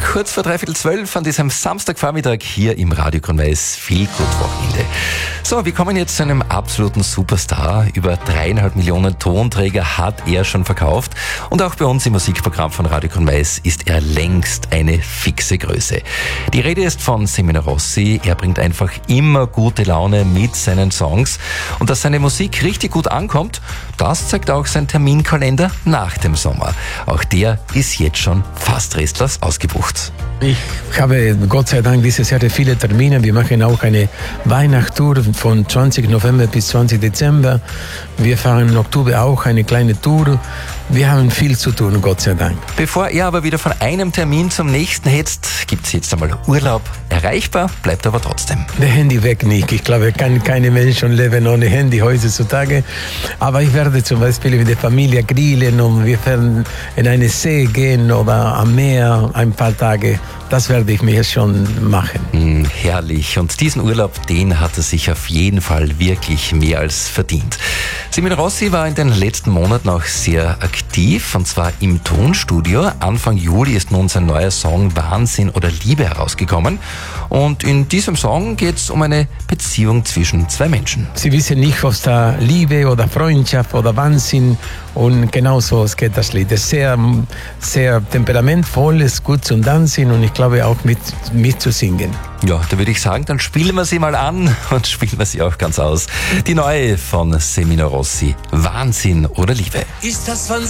kurz vor 11:15 an diesem Samstagvormittag hier im Radio Grün-Weiß. Viel gut Wochenende. So, wir kommen jetzt zu einem absoluten Superstar. Über 3,5 Millionen Tonträger hat er schon verkauft. Und auch bei uns im Musikprogramm von Radio Grün-Weiß ist er längst eine fixe Größe. Die Rede ist von Semino Rossi. Er bringt einfach immer gute Laune mit seinen Songs. Und dass seine Musik richtig gut ankommt, das zeigt auch sein Terminkalender nach dem Sommer. Auch der ist jetzt schon fast restlos ausgebucht. Ich habe Gott sei Dank dieses Jahr viele Termine. Wir machen auch eine Weihnachtstour von 20. November bis 20. Dezember. Wir fahren im Oktober auch eine kleine Tour. Wir haben viel zu tun, Gott sei Dank. Bevor er aber wieder von einem Termin zum nächsten hetzt, gibt es jetzt einmal Urlaub. Erreichbar bleibt aber trotzdem. Der Handy weg nicht. Ich glaube, keine Menschen leben ohne Handy heutzutage. Aber ich werde zum Beispiel mit der Familie grillen und wir werden in eine See gehen oder am Meer ein paar Tage. Das werde ich mir schon machen. Herrlich. Und diesen Urlaub, den hat er sich auf jeden Fall wirklich mehr als verdient. Semino Rossi war in den letzten Monaten auch sehr aktiv, und zwar im Tonstudio. Anfang Juli ist nun sein neuer Song Wahnsinn oder Liebe herausgekommen. Und in diesem Song geht es um eine Beziehung zwischen zwei Menschen. Sie wissen nicht, ob es da Liebe oder Freundschaft oder Wahnsinn, und genau so geht das Lied. Es ist sehr, sehr temperamentvoll, ist gut zum Tanzen und ich glaube auch mit zu singen. Ja, da würde ich sagen, dann spielen wir sie mal an und spielen wir sie auch ganz aus. Die neue von Semino Rossi, Wahnsinn oder Liebe. Ist das